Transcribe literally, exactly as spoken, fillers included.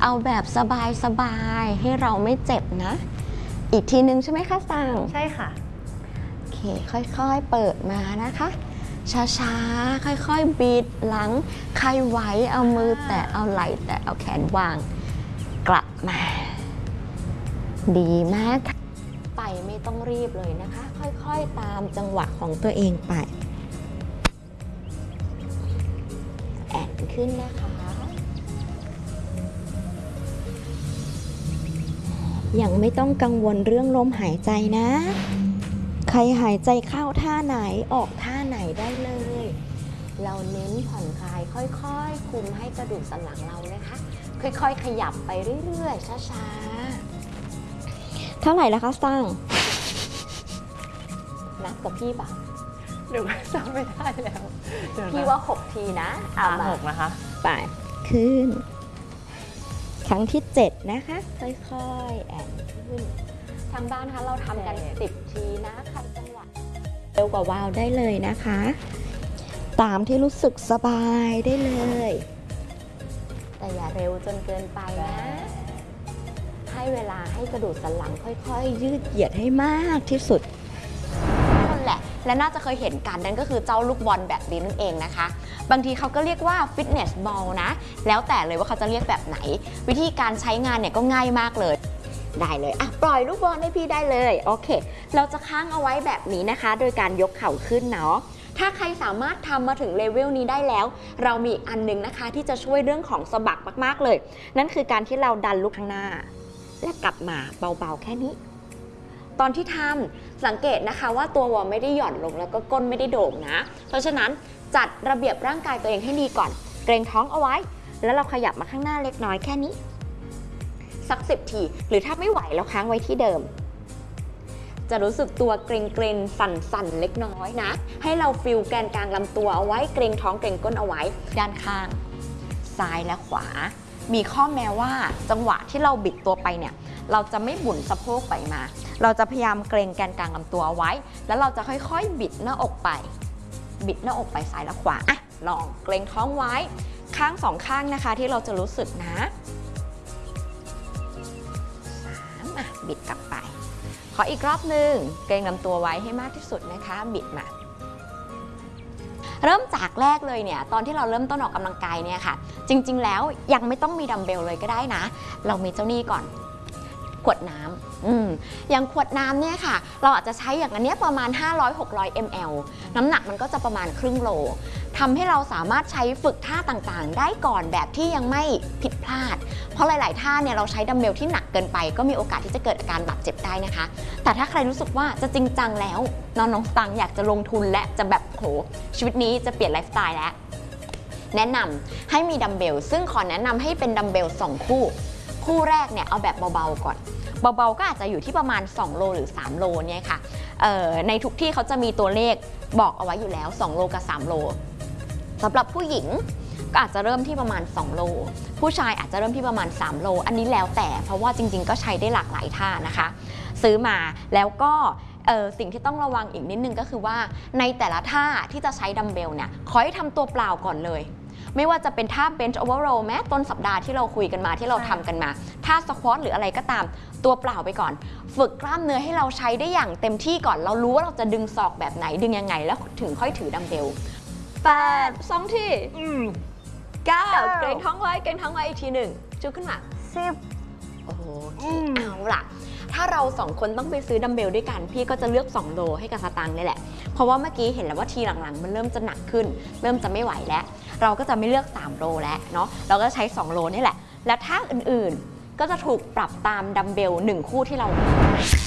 เอาแบบสบายๆให้เราไม่เจ็บนะอีกทีนึงใช่ไหมคะสังใช่ค่ะโอเคค่อยๆเปิดมานะคะช้าๆค่อยๆบีดหลังใครไหวเอามือแตะเอาไหล่แตะเอาแขนวางกลับมาดีมากไปไม่ต้องรีบเลยนะคะค่อยๆตามจังหวะของตัวเองไปแอนขึ้นนะคะยังไม่ต้องกังวลเรื่องลมหายใจนะใครหายใจเข้าท่าไหนออกท่าไหนได้เลยเราเน้นผ่อนคลายค่อยๆคุมให้กระดูกสันหลังเรานะคะค่อยๆขยับไปเรื่อยๆช้าๆเท่าไหร่แล้วคะสร้างนับกับพี่ป่ะเดี๋ยวจำไม่ได้แล้วพี่ว่าหกทีนะเอาหกนะคะไปขึ้นครั้งที่เจ็ดนะคะค่อยๆแอนขึ้นทางบ้านคะเราทำกันสิบทีนะใครจังหวะเร็วกว่าวาวได้เลยนะคะตามที่รู้สึกสบายได้เลยแต่อย่าเร็วจนเกินไปนะให้เวลาให้กระดูกสันหลังค่อยๆยืดเหยียดให้มากที่สุดนั่นแหละและน่าจะเคยเห็นกันนั่นก็คือเจ้าลูกบอลแบบนี้นั่นเองนะคะบางทีเขาก็เรียกว่าฟิตเนสบอลนะแล้วแต่เลยว่าเขาจะเรียกแบบไหนวิธีการใช้งานเนี่ยก็ง่ายมากเลยได้เลยอ่ะปล่อยลูกบอลให้พี่ได้เลยโอเคเราจะค้างเอาไว้แบบนี้นะคะโดยการยกเข่าขึ้นเนาะถ้าใครสามารถทำมาถึงเลเวลนี้ได้แล้วเรามีอีกอันนึงนะคะที่จะช่วยเรื่องของสะบักมากๆเลยนั่นคือการที่เราดันลุกข้างหน้าและกลับมาเบาๆแค่นี้ตอนที่ทำสังเกตนะคะว่าตัววอลไม่ได้หย่อนลงแล้วก็ก้นไม่ได้โด่งนะเพราะฉะนั้นจัดระเบียบร่างกายตัวเองให้ดีก่อนเกรงท้องเอาไว้แล้วเราขยับมาข้างหน้าเล็กน้อยแค่นี้สักสิบทีหรือถ้าไม่ไหวเราค้างไว้ที่เดิมจะรู้สึกตัวเกรงเกรงสั่นๆเล็กน้อยนะให้เราฟิลแกนกลางลำตัวเอาไว้เกรงท้องเกรงก้นเอาไว้ด้านข้างซ้ายและขวามีข้อแม้ว่าจังหวะที่เราบิดตัวไปเนี่ยเราจะไม่บุนสะโพกไปมาเราจะพยายามเกรงแกนกลางลำตัวเอาไว้แล้วเราจะค่อยๆบิดหน้าอกไปบิดหน้าอกไปซ้ายและขวาอ่ะลองเกรงท้องไว้ข้างสองข้างนะคะที่เราจะรู้สึกนะสามอ่ะบิดกลับไปขออีกรอบหนึ่งเกรงลำตัวไว้ให้มากที่สุดนะคะบิดมาเริ่มจากแรกเลยเนี่ยตอนที่เราเริ่มต้นออกกำลังกายเนี่ยค่ะจริงๆแล้วยังไม่ต้องมีดัมเบลเลยก็ได้นะเรามีเจ้านี่ก่อนขวดน้ำอืมอย่างขวดน้ำเนี่ยค่ะเราอาจจะใช้อย่างอันนี้ประมาณ ห้าร้อย หกร้อย มิลลิลิตร น้ำหนักมันก็จะประมาณครึ่งโลทำให้เราสามารถใช้ฝึกท่าต่างๆได้ก่อนแบบที่ยังไม่ผิดพลาดเพราะหลายๆท่าเนี่ยเราใช้ดัมเบลที่หนักเกินไปก็มีโอกาสที่จะเกิดอาการบาดเจ็บได้นะคะแต่ถ้าใครรู้สึกว่าจะจริงจังแล้วน้องๆตังอยากจะลงทุนและจะแบบโหชีวิตนี้จะเปลี่ยนไลฟ์สไตล์แล้วแนะนำให้มีดัมเบลซึ่งขอแนะนำให้เป็นดัมเบลสองคู่คู่แรกเนี่ยเอาแบบเบาๆก่อนเบาๆก็อาจจะอยู่ที่ประมาณสองโลหรือสามโลเนี่ยค่ะในทุกที่เขาจะมีตัวเลขบอกเอาไว้อยู่แล้วสองโลกับสามโลสำหรับผู้หญิงก็อาจจะเริ่มที่ประมาณสองโลผู้ชายอาจจะเริ่มที่ประมาณสามโลอันนี้แล้วแต่เพราะว่าจริงๆก็ใช้ได้หลากหลายท่านะคะซื้อมาแล้วก็สิ่งที่ต้องระวังอีกนิดนึงก็คือว่าในแต่ละท่าที่จะใช้ดัมเบลเนี่ยขอให้ทำตัวเปล่าก่อนเลยไม่ว่าจะเป็นท่า bench over row แม้ต้นสัปดาห์ที่เราคุยกันมาที่เราทำกันมาท่าสควอตหรืออะไรก็ตามตัวเปล่าไปก่อนฝึกกล้ามเนื้อให้เราใช้ได้อย่างเต็มที่ก่อนเรารู้ว่าเราจะดึงศอกแบบไหนดึงยังไงแล้วถึงค่อยถือดัมเบลแปดสองที่เก้าเกรงท้องไว้เกรงท้องไว้อีกทีหนึ่งจุกขึ้นมาสิบโอ้โหเอาล่ะถ้าเราสองคนต้องไปซื้อดัมเบลด้วยกันพี่ก็จะเลือกสองโลให้กับสตางค์นี่แหละเพราะว่าเมื่อกี้เห็นแล้วว่าทีหลังๆมันเริ่มจะหนักขึ้นเริ่มจะไม่ไหวแล้วเราก็จะไม่เลือกสามโลแล้วเนาะเราก็ใช้สองโลนี่แหละและท่าอื่นๆก็จะถูกปรับตามดัมเบลหนึ่งคู่ที่เรา